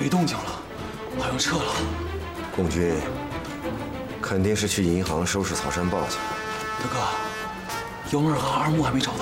没动静了，好像撤了。 共军肯定是去银行收拾草山豹去了。 大哥，幺妹和二木还没找到。